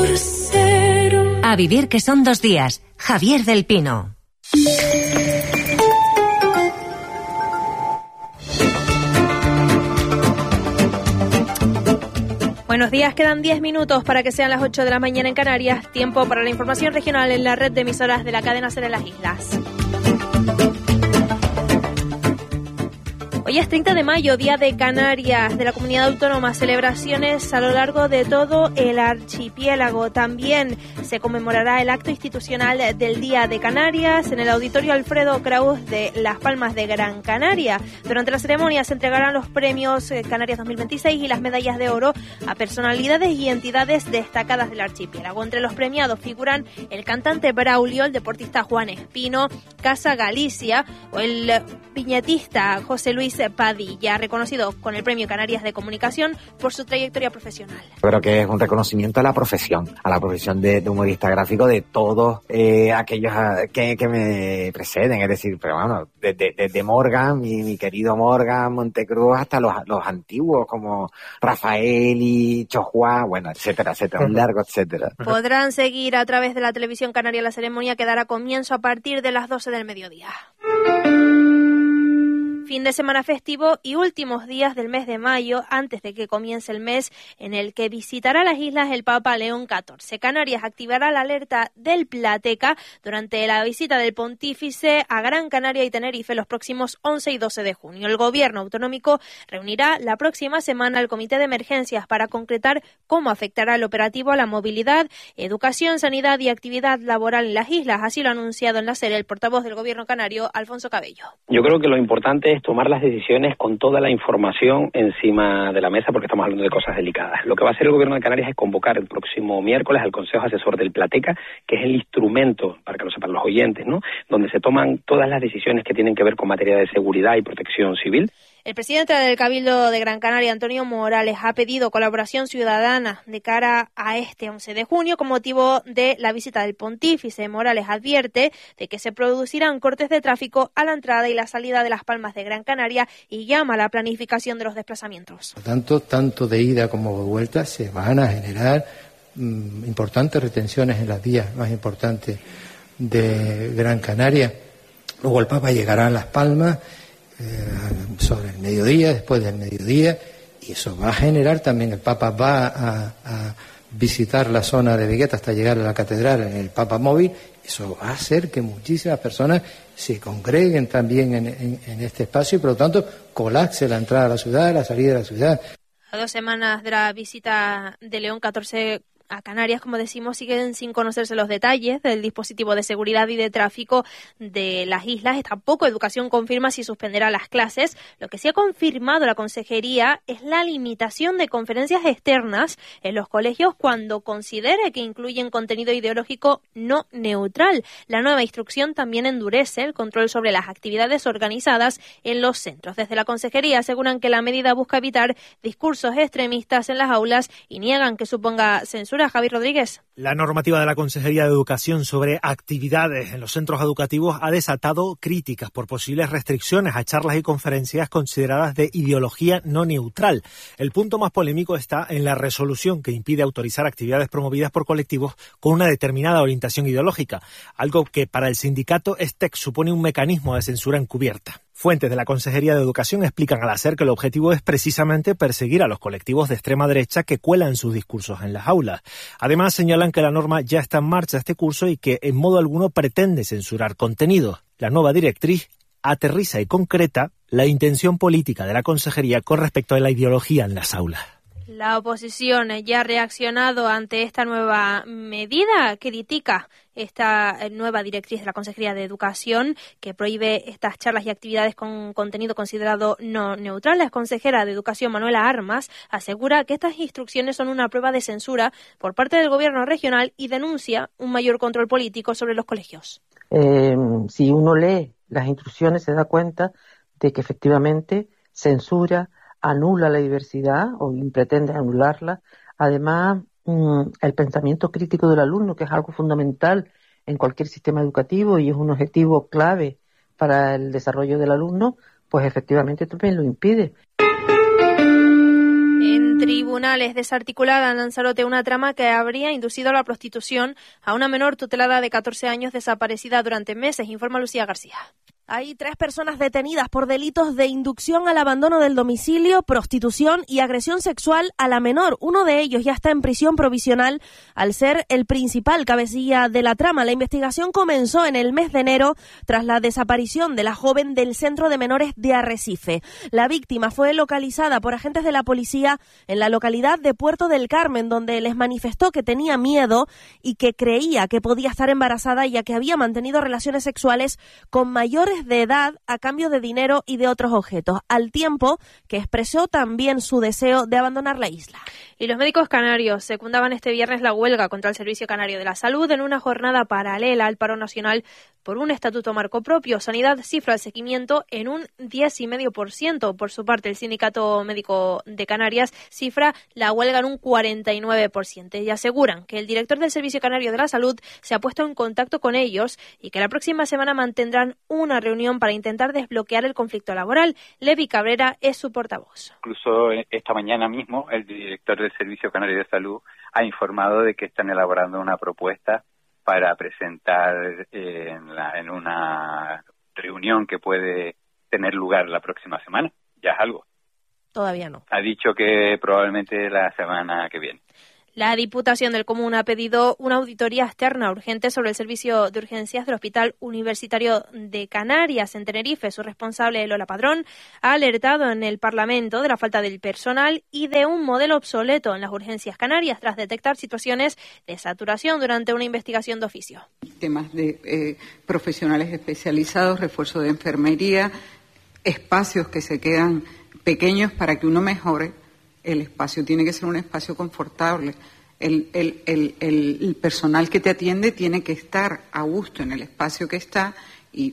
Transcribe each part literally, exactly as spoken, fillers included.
crucero. A vivir que son dos días. Javier del Pino. Buenos días, quedan diez minutos para que sean las ocho de la mañana en Canarias. Tiempo para la información regional en la red de emisoras de la cadena SER en las islas. Hoy es treinta de mayo, Día de Canarias, de la Comunidad Autónoma. Celebraciones a lo largo de todo el archipiélago. También se conmemorará el acto institucional del Día de Canarias en el Auditorio Alfredo Kraus de Las Palmas de Gran Canaria. Durante la ceremonia se entregarán los premios Canarias dos mil veintiséis y las medallas de oro a personalidades y entidades destacadas del archipiélago. Entre los premiados figuran el cantante Braulio, el deportista Juan Espino, Casa Galicia o el viñetista José Luis Padilla, reconocido con el Premio Canarias de Comunicación por su trayectoria profesional. Creo que es un reconocimiento a la profesión, a la profesión de, de humorista gráfico de todos eh, aquellos que, que me preceden, es decir, pero bueno, desde de, de Morgan, mi, mi querido Morgan, Montecruz, hasta los, los antiguos como Rafael y Chojuá, bueno, etcétera, etcétera, un largo etcétera. Podrán seguir a través de la televisión canaria la ceremonia que dará comienzo a partir de las doce del mediodía. Fin de semana festivo y últimos días del mes de mayo, antes de que comience el mes en el que visitará las islas el Papa León catorce. Canarias activará la alerta del Plateca durante la visita del pontífice a Gran Canaria y Tenerife los próximos once y doce de junio. El gobierno autonómico reunirá la próxima semana el Comité de Emergencias para concretar cómo afectará el operativo a la movilidad, educación, sanidad y actividad laboral en las islas. Así lo ha anunciado en la SER el portavoz del gobierno canario, Alfonso Cabello. Yo creo que lo importante es tomar las decisiones con toda la información encima de la mesa, porque estamos hablando de cosas delicadas. Lo que va a hacer el gobierno de Canarias es convocar el próximo miércoles al Consejo Asesor del Plateca, que es el instrumento, para que lo sepan los oyentes, ¿no?, donde se toman todas las decisiones que tienen que ver con materia de seguridad y protección civil. El presidente del Cabildo de Gran Canaria, Antonio Morales, ha pedido colaboración ciudadana de cara a este once de junio con motivo de la visita del pontífice. Morales advierte de que se producirán cortes de tráfico a la entrada y la salida de Las Palmas de Gran Canaria y llama a la planificación de los desplazamientos. Por tanto, tanto de ida como de vuelta se van a generar mmm, importantes retenciones en las vías más importantes de Gran Canaria. Luego el Papa llegará a Las Palmas sobre el mediodía, después del mediodía, y eso va a generar también, el Papa va a, a visitar la zona de Vigueta hasta llegar a la catedral en el Papa Móvil. Eso va a hacer que muchísimas personas se congreguen también en, en, en este espacio y por lo tanto colapse la entrada a la ciudad, la salida de la ciudad. A dos semanas de la visita de León catorce a Canarias, como decimos, siguen sin conocerse los detalles del dispositivo de seguridad y de tráfico de las islas. Tampoco Educación confirma si suspenderá las clases. Lo que sí ha confirmado la Consejería es la limitación de conferencias externas en los colegios cuando considere que incluyen contenido ideológico no neutral. La nueva instrucción también endurece el control sobre las actividades organizadas en los centros. Desde la Consejería aseguran que la medida busca evitar discursos extremistas en las aulas y niegan que suponga censura. Javi Rodríguez. La normativa de la Consejería de Educación sobre actividades en los centros educativos ha desatado críticas por posibles restricciones a charlas y conferencias consideradas de ideología no neutral. El punto más polémico está en la resolución que impide autorizar actividades promovidas por colectivos con una determinada orientación ideológica, algo que para el sindicato ESTEC supone un mecanismo de censura encubierta. Fuentes de la Consejería de Educación explican al SER que el objetivo es precisamente perseguir a los colectivos de extrema derecha que cuelan sus discursos en las aulas. Además, señalan que la norma ya está en marcha este curso y que en modo alguno pretende censurar contenidos. La nueva directriz aterriza y concreta la intención política de la Consejería con respecto a la ideología en las aulas. La oposición ya ha reaccionado ante esta nueva medida, critica esta nueva directriz de la Consejería de Educación que prohíbe estas charlas y actividades con contenido considerado no neutral. La consejera de Educación, Manuela Armas, asegura que estas instrucciones son una prueba de censura por parte del Gobierno regional y denuncia un mayor control político sobre los colegios. Eh, si uno lee las instrucciones se da cuenta de que efectivamente censura, anula la diversidad o pretende anularla. Además, el pensamiento crítico del alumno, que es algo fundamental en cualquier sistema educativo y es un objetivo clave para el desarrollo del alumno, pues efectivamente también lo impide. Tribunales desarticuladan en Lanzarote una trama que habría inducido a la prostitución a una menor tutelada de catorce años desaparecida durante meses, informa Lucía García. Hay tres personas detenidas por delitos de inducción al abandono del domicilio, prostitución y agresión sexual a la menor. Uno de ellos ya está en prisión provisional al ser el principal cabecilla de la trama. La investigación comenzó en el mes de enero tras la desaparición de la joven del centro de menores de Arrecife. La víctima fue localizada por agentes de la policía en la localidad de Puerto del Carmen, donde les manifestó que tenía miedo y que creía que podía estar embarazada, ya que había mantenido relaciones sexuales con mayores de edad a cambio de dinero y de otros objetos, al tiempo que expresó también su deseo de abandonar la isla. Y los médicos canarios secundaban este viernes la huelga contra el Servicio Canario de la Salud en una jornada paralela al paro nacional por un estatuto marco propio. Sanidad cifra el seguimiento en un diez coma cinco por ciento. Por su parte, el Sindicato Médico de Canarias cifra la huelga en un cuarenta y nueve por ciento y aseguran que el director del Servicio Canario de la Salud se ha puesto en contacto con ellos y que la próxima semana mantendrán una reunión para intentar desbloquear el conflicto laboral. Levi Cabrera es su portavoz. Incluso esta mañana mismo el director del Servicio Canario de Salud ha informado de que están elaborando una propuesta para presentar en, la, en una reunión que puede tener lugar la próxima semana. Ya es algo. Todavía no. Ha dicho que probablemente la semana que viene. La Diputación del Común ha pedido una auditoría externa urgente sobre el servicio de urgencias del Hospital Universitario de Canarias en Tenerife. Su responsable, Lola Padrón, ha alertado en el Parlamento de la falta del personal y de un modelo obsoleto en las urgencias canarias tras detectar situaciones de saturación durante una investigación de oficio. Temas de eh, profesionales especializados, refuerzo de enfermería, espacios que se quedan pequeños para que uno mejore. El espacio tiene que ser un espacio confortable. El, el, el, el personal que te atiende tiene que estar a gusto en el espacio que está y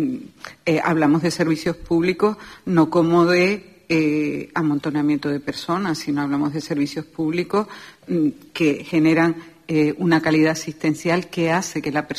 eh, hablamos de servicios públicos no como de eh, amontonamiento de personas, sino hablamos de servicios públicos mm, que generan eh, una calidad asistencial que hace que la persona